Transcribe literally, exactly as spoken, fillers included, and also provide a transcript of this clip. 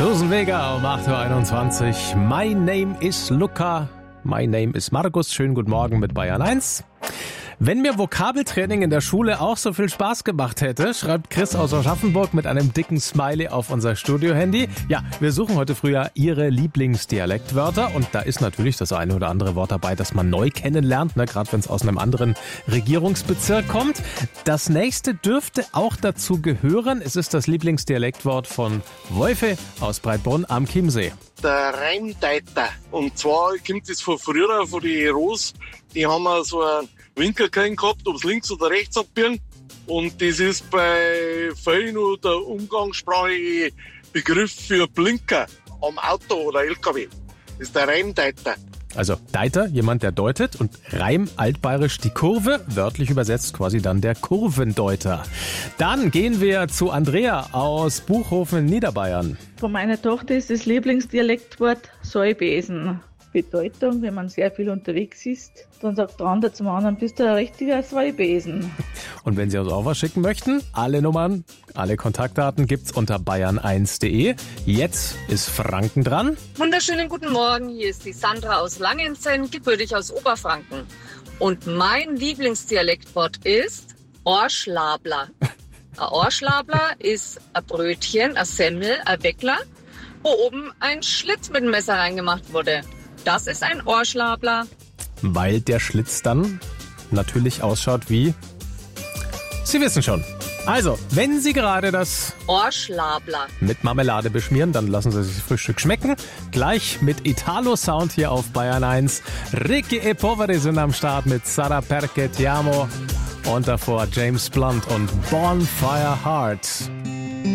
Susan Vega um acht Uhr einundzwanzig. My name is Luca. My name is Markus. Schönen guten Morgen mit Bayern eins. Wenn mir Vokabeltraining in der Schule auch so viel Spaß gemacht hätte, schreibt Chris aus Aschaffenburg mit einem dicken Smiley auf unser Studio-Handy. Ja, wir suchen heute früher Ihre Lieblingsdialektwörter und da ist natürlich das eine oder andere Wort dabei, das man neu kennenlernt, ne, gerade wenn es aus einem anderen Regierungsbezirk kommt. Das nächste dürfte auch dazu gehören. Es ist das Lieblingsdialektwort von Wolfe aus Breitbrunn am Chiemsee. Der Reimdeiter. Und zwar kommt das von früher, von den Ros, die haben so einen Winkelkeil gehabt, ob es links oder rechts abbiegen. Und das ist bei vielen nur der umgangssprachliche Begriff für Blinker am Auto oder L K W. Das ist der Reimdeiter. Also Deiter, jemand, der deutet, und Reim, altbayerisch die Kurve, wörtlich übersetzt quasi dann der Kurvendeuter. Dann gehen wir zu Andrea aus Buchhofen in Niederbayern. Von meiner Tochter ist das Lieblingsdialektwort Säubesen. Bedeutung, wenn man sehr viel unterwegs ist, dann sagt der andere zum anderen, bist du ein richtiger Säubesen. Und wenn Sie uns auch was schicken möchten, alle Nummern, alle Kontaktdaten gibt's unter bayern eins punkt de. Jetzt ist Franken dran. Wunderschönen guten Morgen, hier ist die Sandra aus Langenzenn, gebürtig aus Oberfranken. Und mein Lieblingsdialektwort ist Ohrschlabler. Ein Ohrschlabler ist ein Brötchen, ein Semmel, ein Weckler, wo oben ein Schlitz mit dem Messer reingemacht wurde. Das ist ein Ohrschlabler. Weil der Schlitz dann natürlich ausschaut wie... Sie wissen schon. Also, wenn Sie gerade das Ohrschlabler mit Marmelade beschmieren, dann lassen Sie sich das Frühstück schmecken. Gleich mit Italo-Sound hier auf Bayern eins. Ricky e Poveri sind am Start mit Sarà perché ti amo. Und davor James Blunt und Bonfire Heart.